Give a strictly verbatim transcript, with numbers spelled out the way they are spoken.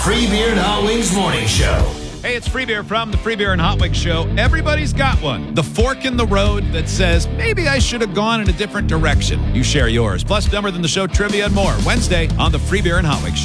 Free Beer and Hot Wings Morning Show. Hey, it's Free Beer from the Free Beer and Hot Wings Show. Everybody's got one. The fork in the road that says, maybe I should have gone in a different direction. You share yours. Plus, Dumber Than the Show trivia and more. Wednesday on the Free Beer and Hot Wings Show.